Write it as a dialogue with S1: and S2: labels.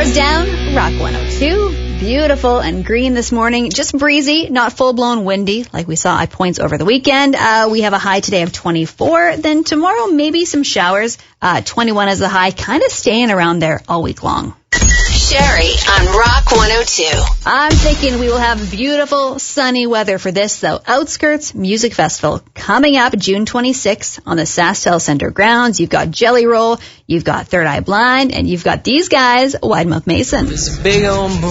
S1: Windows down, Rock 102. Beautiful and green this morning. Just breezy, not full-blown windy like we saw at points over the weekend. We have a high today of 24. Then tomorrow, maybe some showers. 21 is the high, kind of staying around there all week long.
S2: Sherry on Rock 102.
S1: I'm thinking we will have beautiful, sunny weather for this, though. Outskirts Music Festival coming up June 26th on the SaskTel Center grounds. You've got Jelly Roll, you've got Third Eye Blind, and you've got these guys, Wide Mouth Mason.
S3: This big old